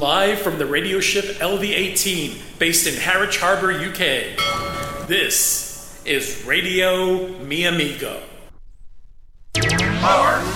Live from the radio ship LV-18, based in Harwich Harbour, UK. This is Radio Mi Amigo. Power.